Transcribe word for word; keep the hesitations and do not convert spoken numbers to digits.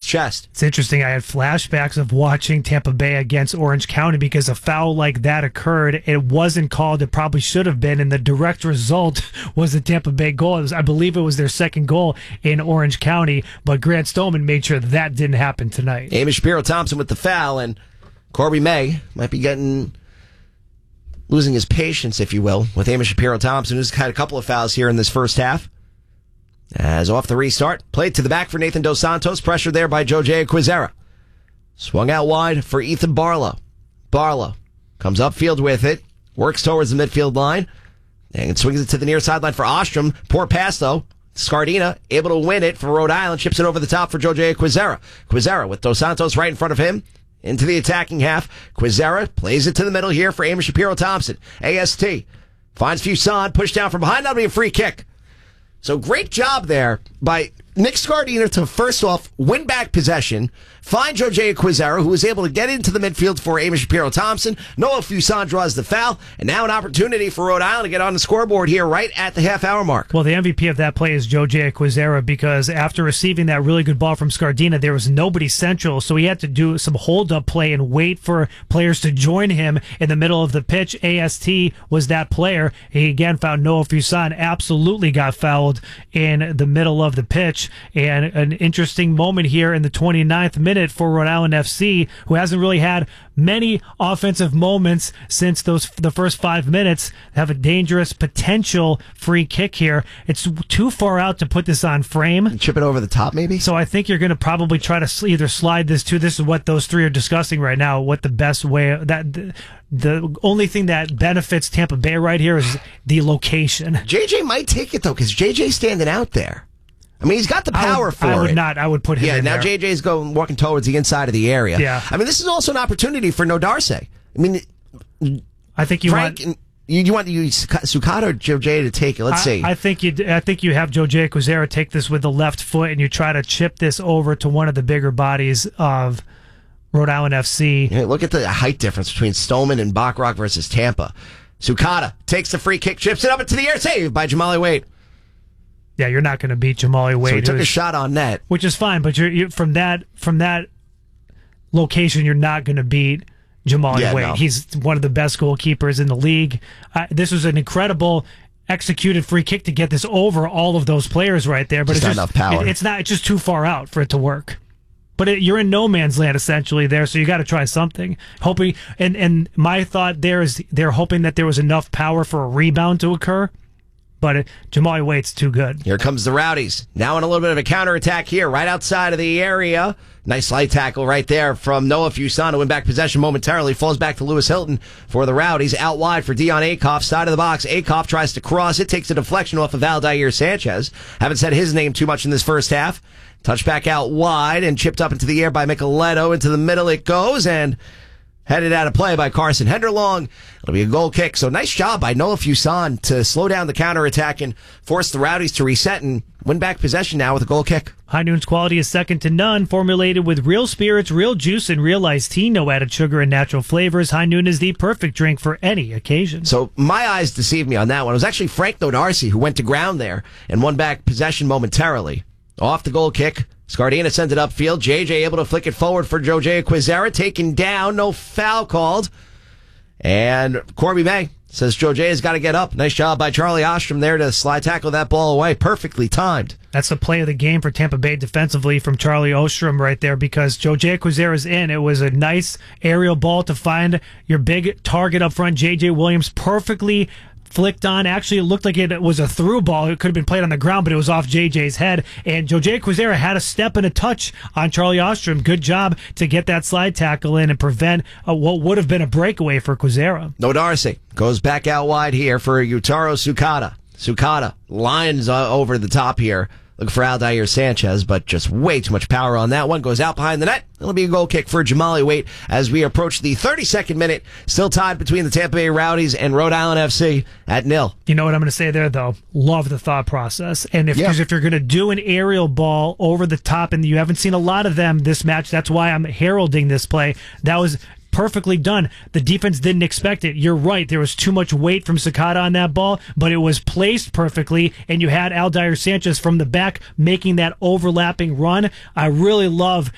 chest. It's interesting. I had flashbacks of watching Tampa Bay against Orange County because a foul like that occurred. It wasn't called. It probably should have been, and the direct result was the Tampa Bay goal. It was, I believe it was their second goal in Orange County, but Grant Stolman made sure that didn't happen tonight. Amy Shapiro-Thompson with the foul, and Corby May might be getting... losing his patience, if you will, with Amy Shapiro-Thompson, who's had a couple of fouls here in this first half. As off the restart, played to the back for Nathan Dos Santos, pressured there by Jojea Quizera. Swung out wide for Ethan Barlow. Barlow comes upfield with it, works towards the midfield line, and swings it to the near sideline for Ostrom. Poor pass, though. Scardina able to win it for Rhode Island, chips it over the top for Jojea Quizera. Quizera with Dos Santos right in front of him. Into the attacking half. Quizera plays it to the middle here for Amy Shapiro-Thompson. A S T finds Fuson, pushed down from behind. That'll be a free kick. So great job there by Nick Scardina to first off win back possession, find Jojea Quizera, who was able to get into the midfield for Amy Shapiro-Thompson. Noah Fuson draws the foul, and now an opportunity for Rhode Island to get on the scoreboard here right at the half-hour mark. Well, the M V P of that play is Jojea Quizera because after receiving that really good ball from Scardina, there was nobody central, so he had to do some hold-up play and wait for players to join him in the middle of the pitch. A S T was that player. He again found Noah Fuson, absolutely got fouled in the middle of the pitch. And an interesting moment here in the twenty-ninth minute for Rhode Island F C, who hasn't really had many offensive moments since those the first five minutes, have a dangerous potential free kick here. It's too far out to put this on frame. Chip it over the top, maybe? So I think you're going to probably try to either slide this to, this is what those three are discussing right now, what the best way, that the, the only thing that benefits Tampa Bay right here is the location. J J might take it, though, because J J's standing out there. I mean, he's got the power I would, for I would it. not. I would put him yeah, in now there. J J's going walking towards the inside of the area. Yeah. I mean, this is also an opportunity for No Darce. I mean, I think you Frank, want... You, you want you Sukata or Jojea to take it? Let's I, see. I think you. I think you have Jojea Quizera take this with the left foot, and you try to chip this over to one of the bigger bodies of Rhode Island F C. Yeah, look at the height difference between Stolman and Bachrock versus Tampa. Sukata takes the free kick, chips it up into the air, saved by Jamali Wade. Yeah, you're not going to beat Jamali Wade. So he took a shot on net, which is fine. But you're, you're from that from that location, you're not going to beat Jamali yeah, Wade. No. He's one of the best goalkeepers in the league. Uh, this was an incredible executed free kick to get this over all of those players right there. But just it's not just enough power. It, it's not. It's just too far out for it to work. But it, you're in no man's land essentially there, so you got to try something. Hoping and and my thought there is they're hoping that there was enough power for a rebound to occur. But it, Jamali Wade's too good. Here comes the Rowdies. Now in a little bit of a counterattack here, right outside of the area. Nice slide tackle right there from Noah Fuson to win back possession momentarily. Falls back to Lewis Hilton for the Rowdies. Out wide for Dion Akoff, side of the box. Akoff tries to cross it, takes a deflection off of Aldair Sanchez. Haven't said his name too much in this first half. Touchback out wide and chipped up into the air by Micheletto. Into the middle it goes and headed out of play by Carson Henderlong. It'll be a goal kick. So nice job by Noah Fuson to slow down the counterattack and force the Rowdies to reset and win back possession now with a goal kick. High Noon's quality is second to none. Formulated with real spirits, real juice, and real iced tea. No added sugar and natural flavors. High Noon is the perfect drink for any occasion. So my eyes deceived me on that one. It was actually Frank Nodarcy who went to ground there and won back possession momentarily. Off the goal kick. Scardina sends it upfield. J J able to flick it forward for Jojea Quizera. Taken down. No foul called. And Corby May says Jojea's got to get up. Nice job by Charlie Ostrom there to slide tackle that ball away. Perfectly timed. That's the play of the game for Tampa Bay defensively from Charlie Ostrom right there because Jojea Quizera's in. It was a nice aerial ball to find your big target up front. J J Williams perfectly flicked on. Actually, it looked like it was a through ball. It could have been played on the ground, but it was off J J's head. And Jojea Quizera had a step and a touch on Charlie Ostrom. Good job to get that slide tackle in and prevent uh, what would have been a breakaway for Quizera. No Darcy goes back out wide here for Yutaro Sukata. Sukata lines uh, over the top here. Looking for Aldair Sanchez, but just way too much power on that one. Goes out behind the net. It'll be a goal kick for Jamali Wade as we approach the thirty-second minute. Still tied between the Tampa Bay Rowdies and Rhode Island F C at nil. You know what I'm going to say there, though? Love the thought process. And if, yeah. if you're going to do an aerial ball over the top, and you haven't seen a lot of them this match, that's why I'm heralding this play. That was perfectly done. The defense didn't expect it. You're right. There was too much weight from Sakata on that ball, but it was placed perfectly, and you had Aldair Sanchez from the back making that overlapping run. I really love